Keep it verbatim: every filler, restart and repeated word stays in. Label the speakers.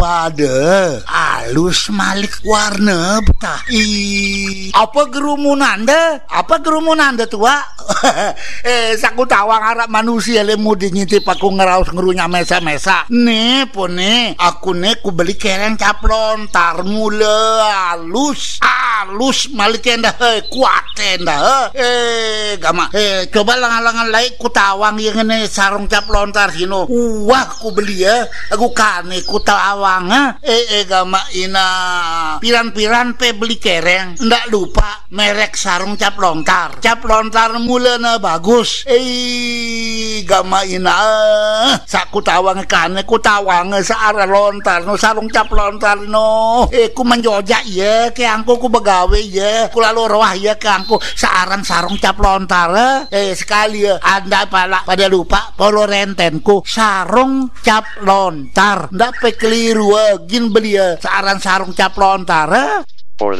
Speaker 1: pada alus malik warna betah. Ih, apa gerumunan deh? Apa gerumunan deh tua? eh, saku tawang harap manusia lemu dinyitip aku ngeraus ngerunya mesa-mesa. Nih pun nih, aku nih ku beli kereng caplon tar mula alus, alus malik enda he kuat enda he. Eh, gama. Eh, coba langan-langan lain ku tawang yang ini sarung caplon tar sino. Wah, ku beli ya. Aku kane ku tawang ha. Eh, eh gama ina piran-piran pe beli kereng. Ndak lupa merek sarung cap lontar. Cap lontar mulana bagus. Eh gama ina sak ku tawang kane ku tawang saara lontar no sarung cap lontar no. Eh ku menjojak ya ke angku ku begawe ya. Ku lalu roah ya ke angku saaran sarung cap lontar. Eh sekali ya anda pala pada lupa polo rentenku sarung cap lontar. Ndak pe keliru gin beli ya saaran sarung cap lontar.